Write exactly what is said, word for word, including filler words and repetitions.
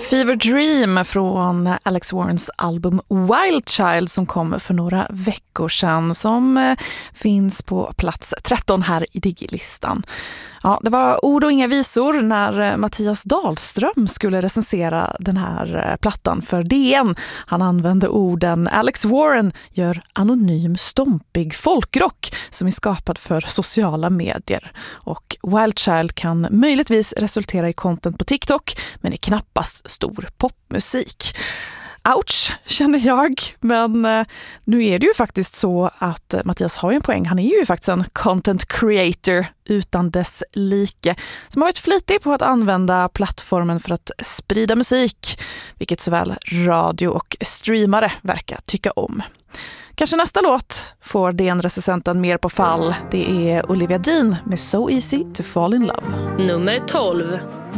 Fever Dream från Alex Warrens album Wild Child som kom för några veckor sedan, som eh, finns på plats tretton här i Digi-listan. Ja, det var ord och inga visor när Mattias Dahlström skulle recensera den här plattan för D N. Han använde orden Alex Warren gör anonym stompig folkrock som är skapad för sociala medier. Och Wild Child kan möjligtvis resultera i content på TikTok, men är knappast stor popmusik. Ouch, känner jag. Men eh, nu är det ju faktiskt så att eh, Mattias har ju en poäng. Han är ju faktiskt en content creator utan dess like, som har varit flitig på att använda plattformen för att sprida musik, vilket såväl radio och streamare verkar tycka om. Kanske nästa låt får D N-recensenten mer på fall. Det är Olivia Dean med So Easy to Fall in Love. Nummer tolv.